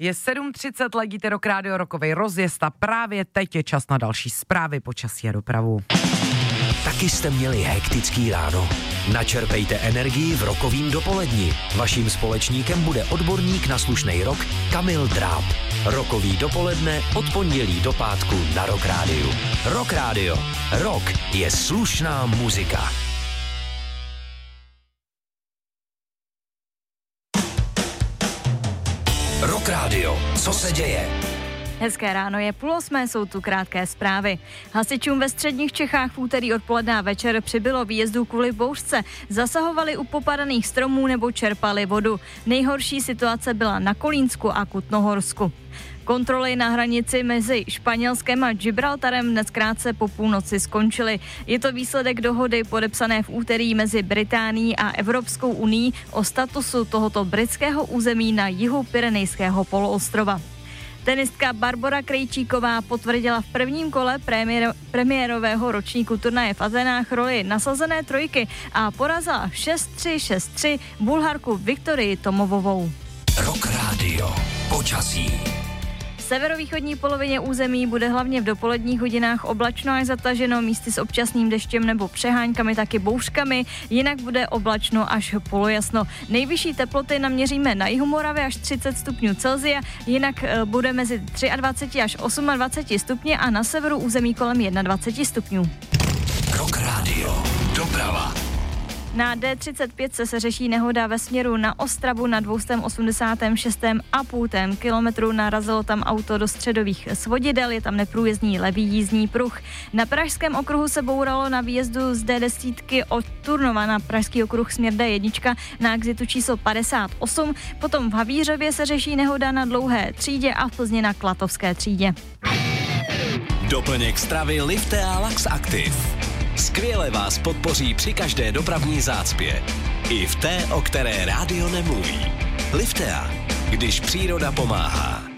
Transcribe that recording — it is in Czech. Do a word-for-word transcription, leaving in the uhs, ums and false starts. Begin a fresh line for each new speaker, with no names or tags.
Je sedm třicet, ladíte Rock Radio, rokovej rozjezd a právě teď je čas na další zprávy, počasí a dopravu.
Taky jste měli hektický ráno? Načerpejte energii v rokovým dopoledni. Vaším společníkem bude odborník na slušnej rock Kamil Dráb. Rokový dopoledne od pondělí do pátku na Rock Radio. Rock Radio. Rock je slušná muzika. Rock Radio. Co se děje?
Hezké ráno, je půl osmé, jsou tu krátké zprávy. Hasičům ve středních Čechách v úterý odpoledne a večer přibylo výjezdů kvůli bouřce. Zasahovali u popadaných stromů nebo čerpali vodu. Nejhorší situace byla na Kolínsku a Kutnohorsku. Kontroly na hranici mezi Španělskem a Gibraltarem dnes krátce po půlnoci skončily. Je to výsledek dohody podepsané v úterý mezi Británií a Evropskou unií o statusu tohoto britského území na jihu Pyrenejského poloostrova. Tenistka Barbora Krejčíková potvrdila v prvním kole premiéro, premiérového ročníku turnaje v Atenách roli nasazené trojky a porazila šest tři šest tři Bulharku Viktorii Tomovovou.
Rock Radio. Počasí.
V severovýchodní polovině území bude hlavně v dopoledních hodinách oblačno až zataženo, místy s občasným deštěm nebo přeháňkami, taky bouřkami, jinak bude oblačno až polojasno. Nejvyšší teploty naměříme na jihu Moravy až třicet stupňů Celsia, jinak bude mezi dvacet tři až dvacet osm stupně a na severu území kolem dvacet jedna stupňů.
Rock Radio. Doprava.
Na D třicet pět se řeší nehoda ve směru na Ostravu na dvě osmdesát šest a půl kilometru. Narazilo tam auto do středových svodidel, je tam neprůjezdný levý jízdní pruh. Na Pražském okruhu se bouralo na výjezdu z D deset od Turnova na Pražský okruh směr D jedna na exitu číslo padesát osm. Potom v Havířově se řeší nehoda na Dlouhé třídě a v Plzni na Klatovské třídě.
Doplněk stravy Liftea Lax Active. Skvěle vás podpoří při každé dopravní zácpě. I v té, o které rádio nemluví. Liftea, když příroda pomáhá.